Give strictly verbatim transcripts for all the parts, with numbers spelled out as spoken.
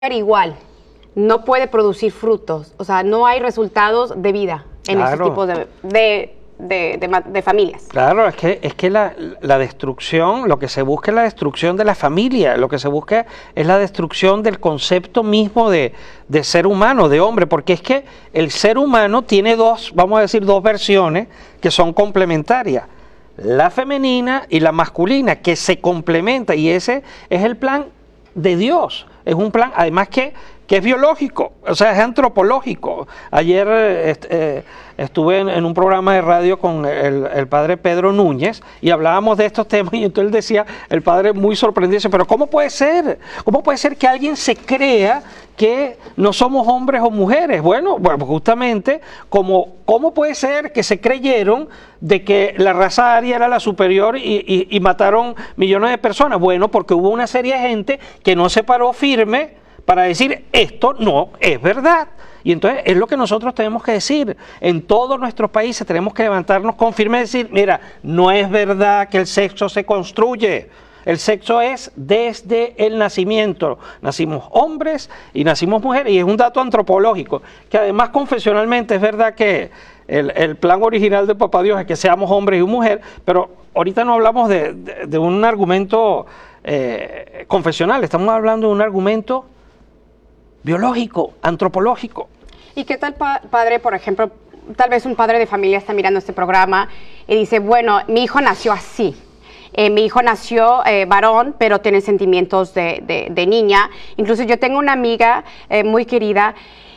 igual, no puede producir frutos, o sea, no hay resultados de vida en Claro. ese tipo de, de, de, de, de familias. Claro, es que, es que la, la destrucción, lo que se busca es la destrucción de la familia, lo que se busca es la destrucción del concepto mismo de, de ser humano, de hombre, porque es que el ser humano tiene dos, vamos a decir, dos versiones que son complementarias, la femenina y la masculina, que se complementan, y ese es el plan de Dios. Es un plan, además que, que es biológico, o sea, es antropológico. Ayer eh, eh, estuve en, en un programa de radio con el, el padre Pedro Núñez y hablábamos de estos temas y entonces él decía, el padre muy sorprendido, dice, pero ¿cómo puede ser? ¿Cómo puede ser que alguien se crea que no somos hombres o mujeres? Bueno, bueno justamente, como, ¿cómo puede ser que se creyeron de que la raza aria era la superior y, y, y mataron millones de personas? Bueno, porque hubo una serie de gente que no se paró firme para decir, esto no es verdad. Y entonces es lo que nosotros tenemos que decir. En todos nuestros países tenemos que levantarnos con firmeza y decir, mira, no es verdad que el sexo se construye. El sexo es desde el nacimiento. Nacimos hombres y nacimos mujeres, y es un dato antropológico, que además confesionalmente es verdad que el, el plan original de Papá Dios es que seamos hombres y mujer, pero ahorita no hablamos de, de, de un argumento eh, confesional, estamos hablando de un argumento biológico, antropológico. ¿Y qué tal, pa padre, por ejemplo, tal vez un padre de familia está mirando este programa y dice, bueno, mi hijo nació así, eh, mi hijo nació eh, varón, pero tiene sentimientos de, de, de niña. Incluso yo tengo una amiga eh, muy querida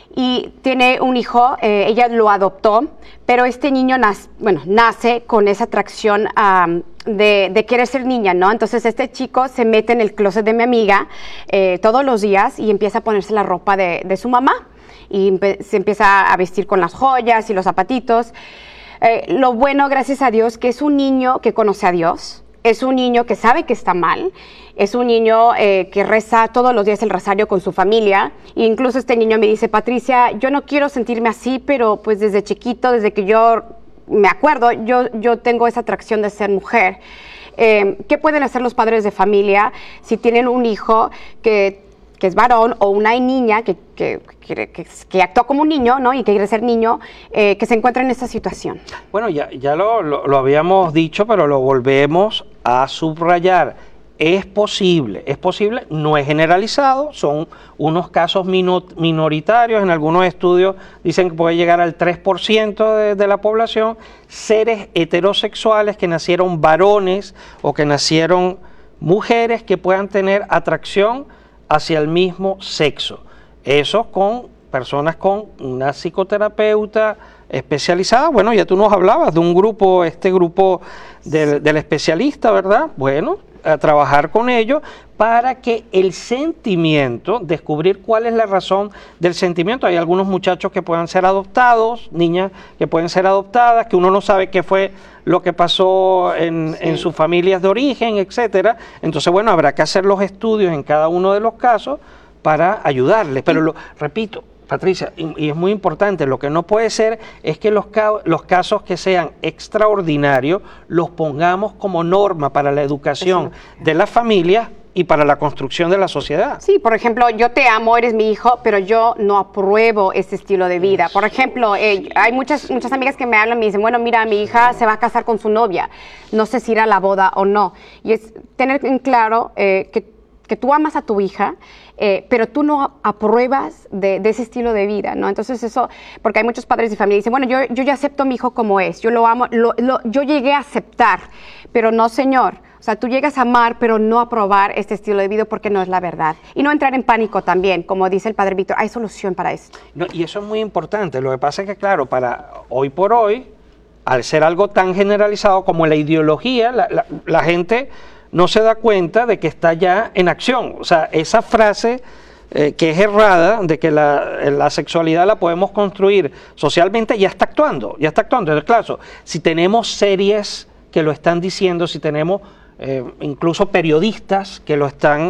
y tiene un hijo, eh, ella lo adoptó, pero este niño nace, bueno, nace con esa atracción um, de, de querer ser niña, ¿no? Entonces este chico se mete en el closet de mi amiga eh, todos los días y empieza a ponerse la ropa de, de su mamá y se empieza a vestir con las joyas y los zapatitos. Eh, lo bueno, gracias a Dios, que es un niño que conoce a Dios, es un niño que sabe que está mal, es un niño eh, que reza todos los días el rosario con su familia. E incluso este niño me dice, Patricia, yo no quiero sentirme así, pero pues desde chiquito, desde que yo me acuerdo, yo, yo tengo esa atracción de ser mujer. Eh, ¿Qué pueden hacer los padres de familia si tienen un hijo que, que es varón o una niña que, que, que, que, que actúa como un niño, ¿no? Y que quiere ser niño, eh, que se encuentra en esta situación? Bueno, ya, ya lo, lo, lo habíamos dicho, pero lo volvemos a subrayar. Es posible, es posible, no es generalizado, son unos casos minoritarios, en algunos estudios dicen que puede llegar al tres por ciento de, de la población, seres heterosexuales que nacieron varones o que nacieron mujeres que puedan tener atracción hacia el mismo sexo. Eso con personas con una psicoterapeuta especializada. Bueno, ya tú nos hablabas de un grupo, este grupo del, del especialista, ¿verdad? Bueno, a trabajar con ellos para que el sentimiento, descubrir cuál es la razón del sentimiento. Hay algunos muchachos que puedan ser adoptados, niñas que pueden ser adoptadas, que uno no sabe qué fue lo que pasó en, sí. en sus familias de origen, etcétera. Entonces, bueno, habrá que hacer los estudios en cada uno de los casos para ayudarles. Pero lo repito, Patricia, y, y es muy importante, lo que no puede ser es que los, ca los casos que sean extraordinarios los pongamos como norma para la educación de las familias y para la construcción de la sociedad. Sí, por ejemplo, yo te amo, eres mi hijo, pero yo no apruebo este estilo de vida. Por ejemplo, eh, hay muchas, muchas amigas que me hablan y me dicen, bueno, mira, mi hija se va a casar con su novia, no sé si irá a la boda o no. Y es tener en claro eh, que que tú amas a tu hija, eh, pero tú no apruebas de, de ese estilo de vida, ¿no? Entonces eso, porque hay muchos padres de familia que dicen, bueno, yo, yo ya acepto a mi hijo como es, yo lo amo, lo, lo, yo llegué a aceptar, pero no, señor. O sea, tú llegas a amar, pero no aprobar este estilo de vida porque no es la verdad. Y no entrar en pánico también, como dice el padre Víctor, hay solución para esto. No, y eso es muy importante. Lo que pasa es que, claro, para hoy por hoy, al ser algo tan generalizado como la ideología, la, la, la gente no se da cuenta de que está ya en acción. O sea, esa frase eh, que es errada, de que la, la sexualidad la podemos construir socialmente, ya está actuando, ya está actuando. Entonces, claro, si tenemos series que lo están diciendo, si tenemos eh, incluso periodistas que lo están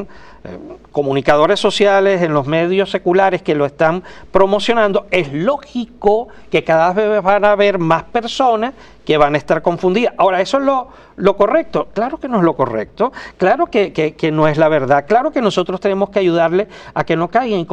comunicadores sociales, en los medios seculares que lo están promocionando, es lógico que cada vez van a haber más personas que van a estar confundidas. Ahora, ¿eso es lo, lo correcto? Claro que no es lo correcto, claro que, que, que no es la verdad, claro que nosotros tenemos que ayudarle a que no caigan.